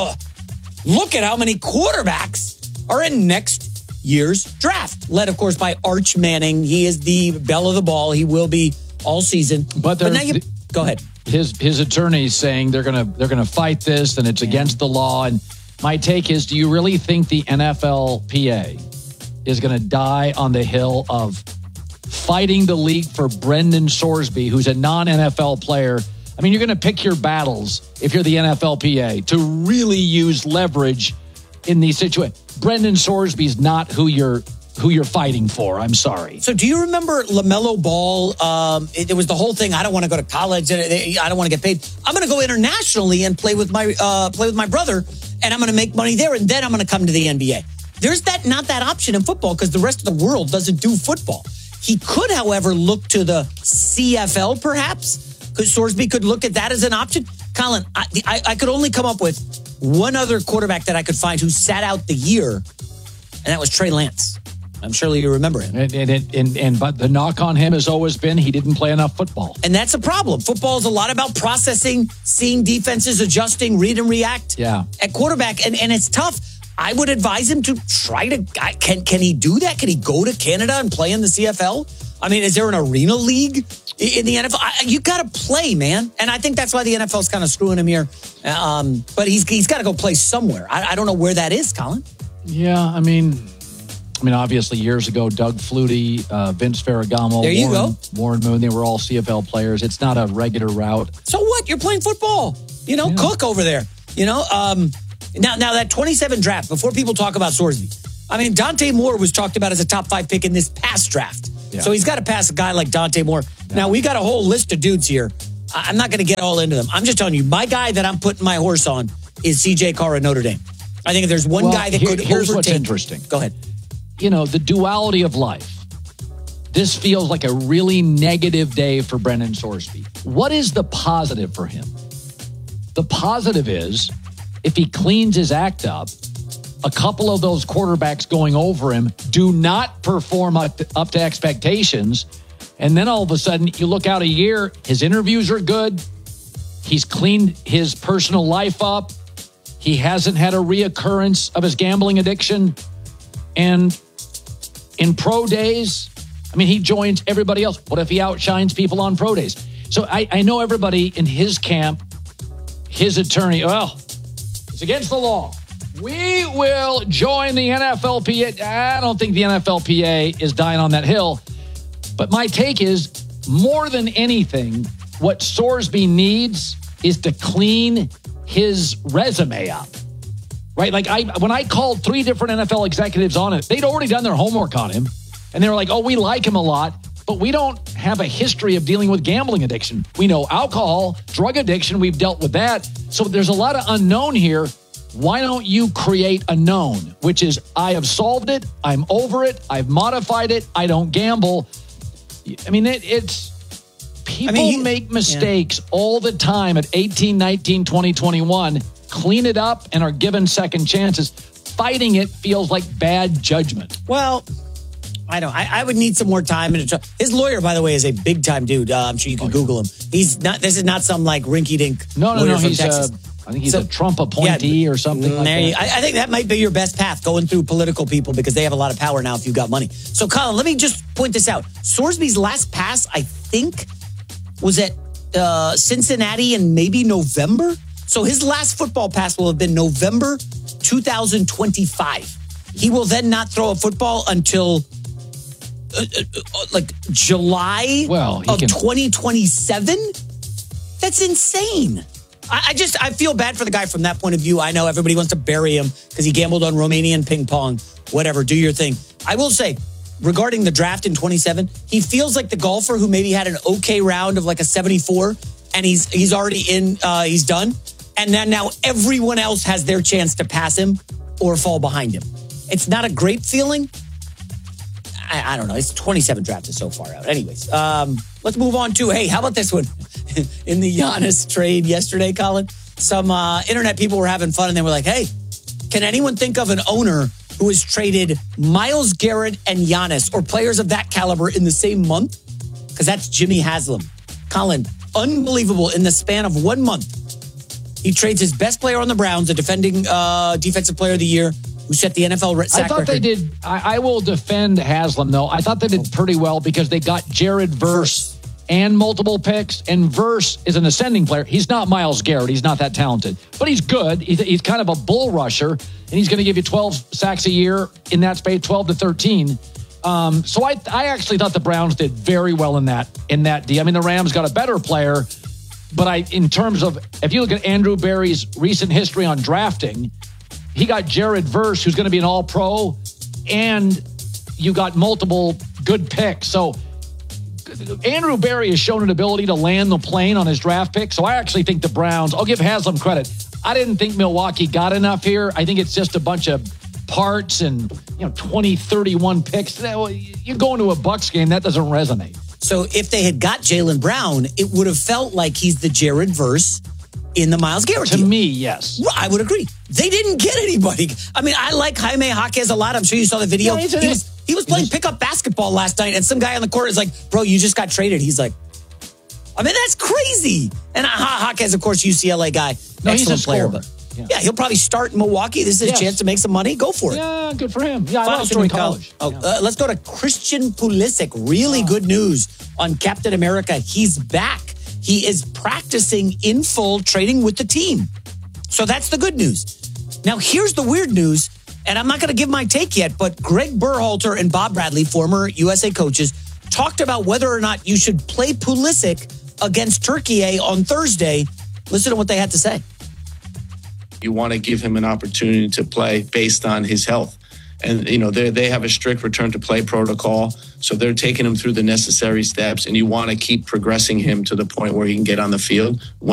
at how many quarterbacks are in next year's draft. Led, of course, by Arch Manning. He is the belle of the ball. He will be all season. But now go ahead. His attorney's saying they're gonna fight this and it's against the law. And my take is, do you really think the NFLPA is going to die on the hill of fighting the league for Brendan Sorsby, who's a non-NFL player? I mean, you're going to pick your battles if you're the NFLPA to really use leverage in these situations. Brendan Sorsby's not who you're fighting for. I'm sorry. So do you remember LaMelo Ball? It was the whole thing. I don't want to go to college. I don't want to get paid. I'm going to go internationally and play with my brother, and I'm going to make money there, and then I'm going to come to the NBA. There's not that option in football because the rest of the world doesn't do football. He could, however, look to the CFL perhaps, because Sorsby could look at that as an option. Colin, I could only come up with one other quarterback that I could find who sat out the year, and that was Trey Lance. I'm sure you remember him. But the knock on him has always been he didn't play enough football. And that's a problem. Football is a lot about processing, seeing defenses, adjusting, read and react at quarterback. And it's tough. I would advise him to try to... Can he do that? Can he go to Canada and play in the CFL? I mean, is there an arena league in the NFL? You got to play, man. And I think that's why the NFL's kind of screwing him here. But he's got to go play somewhere. I don't know where that is, Colin. Yeah, I mean, obviously, years ago, Doug Flutie, Vince Ferragamo, Warren Moon, they were all CFL players. It's not a regular route. So what? You're playing football. Cook over there. Now that 27 draft, before people talk about Sorsby, Dante Moore was talked about as a top 5 pick in this past draft. Yeah. So he's got to pass a guy like Dante Moore. Yeah. Now, we got a whole list of dudes here. I'm not going to get all into them. I'm just telling you, my guy that I'm putting my horse on is C.J. Carr at Notre Dame. I think if there's one guy that could here's overtake... what's interesting. Go ahead. The duality of life. This feels like a really negative day for Brendan Sorsby. What is the positive for him? The positive is, if he cleans his act up, a couple of those quarterbacks going over him do not perform up to expectations. And then all of a sudden, you look out a year, his interviews are good. He's cleaned his personal life up. He hasn't had a reoccurrence of his gambling addiction. And in pro days, he joins everybody else. What if he outshines people on pro days? So I know everybody in his camp, his attorney, it's against the law. We will join the NFLPA. I don't think the NFLPA is dying on that hill. But my take is, more than anything, what Sorsby needs is to clean his resume up. Right? When I called 3 different NFL executives on it, they'd already done their homework on him. And they were like, we like him a lot, but we don't have a history of dealing with gambling addiction. We know alcohol, drug addiction, we've dealt with that. So there's a lot of unknown here. Why don't you create a known, which is, I have solved it, I'm over it, I've modified it, I don't gamble. People make mistakes all the time at 18, 19, 20, 21, clean it up and are given second chances. Fighting it feels like bad judgment. Well, I don't. I would need some more time. His lawyer, by the way, is a big time dude. I'm sure you can Google him. He's not. This is not some rinky-dink lawyer from Texas. I think he's a Trump appointee or something like that. I think that might be your best path, going through political people, because they have a lot of power now if you've got money. So, Colin, let me just point this out. Sorsby's last pass, I think, was at Cincinnati in maybe November. So his last football pass will have been November 2025. He will then not throw a football until July of 2027. That's insane. I feel bad for the guy from that point of view. I know everybody wants to bury him because he gambled on Romanian ping pong. Whatever, do your thing. I will say, regarding the draft in 27, he feels like the golfer who maybe had an okay round of a 74, and he's already in, he's done. And then now everyone else has their chance to pass him or fall behind him. It's not a great feeling. I don't know. It's 27 draft is so far out. Anyways, let's move on to, hey, how about this one? In the Giannis trade yesterday, Colin, some internet people were having fun, and they were like, hey, can anyone think of an owner who has traded Myles Garrett and Giannis, or players of that caliber, in the same month? Because that's Jimmy Haslam. Colin, unbelievable. In the span of 1 month, he trades his best player on the Browns, a defending defensive player of the year, who set the NFL sack record. I thought they did. I will defend Haslam, though. I thought they did pretty well because they got Jared Verse and multiple picks. And Verse is an ascending player. He's not Myles Garrett. He's not that talented. But he's good. He's kind of a bull rusher. And he's going to give you 12 sacks a year in that space, 12 to 13. So I actually thought the Browns did very well in that deal. The Rams got a better player. But in terms of, if you look at Andrew Berry's recent history on drafting, he got Jared Verse, who's going to be an all-pro, and you got multiple good picks. So Andrew Berry has shown an ability to land the plane on his draft pick. So I actually think the Browns, I'll give Haslam credit. I didn't think Milwaukee got enough here. I think it's just a bunch of parts and 20, 31 picks. You go into a Bucs game, that doesn't resonate. So if they had got Jaylen Brown, it would have felt like he's the Jared Verse in the Myles Garrett deal. To me, yes. Well, I would agree. They didn't get anybody. I mean, I like Jaime Jaquez a lot. I'm sure you saw the video. Yeah, he was playing pickup basketball last night, and some guy on the court is like, bro, you just got traded. He's like, I mean, that's crazy. And Jaquez, of course, UCLA guy. No, excellent he's a player. scorer. But yeah, he'll probably start in Milwaukee. This is his chance to make some money. Go for it. Yeah, good for him. Yeah, I Final lost him story, in college. Let's go to Christian Pulisic. Really good news on Captain America. He's back. He is practicing in full, training with the team. So that's the good news. Now, here's the weird news, and I'm not going to give my take yet, but Greg Berhalter and Bob Bradley, former USA coaches, talked about whether or not you should play Pulisic against Turkey on Thursday. Listen to what they had to say. You want to give him an opportunity to play based on his health. And, they have a strict return to play protocol. So they're taking him through the necessary steps. And you want to keep progressing him to the point where he can get on the field.